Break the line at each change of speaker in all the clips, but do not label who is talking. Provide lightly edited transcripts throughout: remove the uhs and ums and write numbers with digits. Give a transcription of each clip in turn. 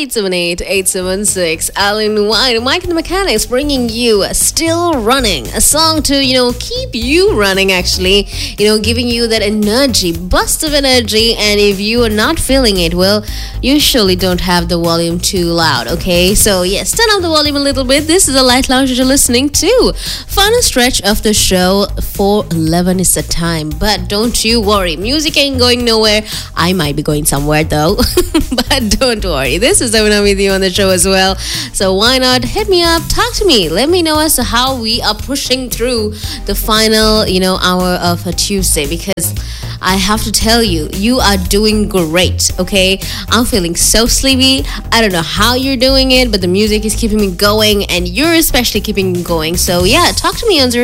878-876. Alan White, Mike and the Mechanics, bringing you Still Running, a song to, keep you running, actually, giving you that energy, burst of energy. And if you are not feeling it, well, you surely don't have the volume too loud, okay? So, yes, turn up the volume a little bit. This is the Light Lounge you're listening to. Final stretch of the show, 4:11 is the time. But don't you worry, music ain't going nowhere. I might be going somewhere, though. But don't worry, this is Avina with you on the show as well. So why not hit me up, talk to me, let me know as to how we are pushing through the final, hour of a Tuesday, because I have to tell you, you are doing great, okay? I'm feeling so sleepy. I don't know how you're doing it, but the music is keeping me going, and you're especially keeping me going. So yeah, talk to me on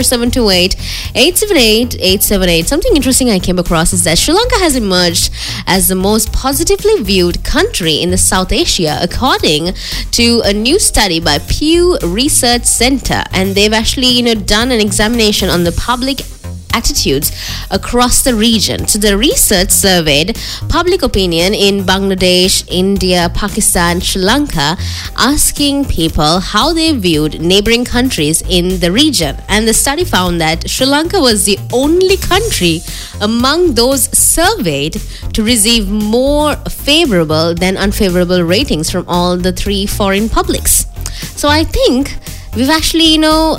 0728-878-878. Something interesting I came across is that Sri Lanka has emerged as the most positively viewed country in the South Asia, according to a new study by Pew Research Center. And they've actually, done an examination on the public attitudes across the region. So the research surveyed public opinion in Bangladesh, India, Pakistan, Sri Lanka, asking people how they viewed neighboring countries in the region. And the study found that Sri Lanka was the only country among those surveyed to receive more favorable than unfavorable ratings from all the three foreign publics. So I think we've actually,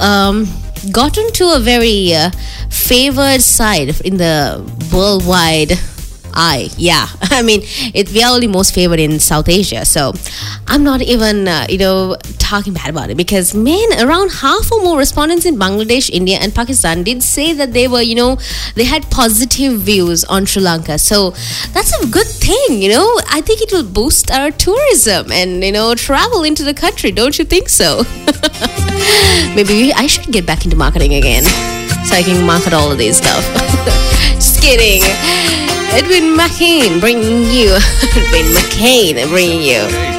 gotten to a very favored side in the worldwide eye. Yeah, I mean, we are only most favored in South Asia. So I'm not even, talking bad about it, because, man, around half or more respondents in Bangladesh, India, and Pakistan did say that they were, they had positive views on Sri Lanka. So that's a good thing, I think it will boost our tourism and, travel into the country. Don't you think so? Maybe I should get back into marketing again so I can market all of this stuff. Just kidding. Edwin McCain bringing you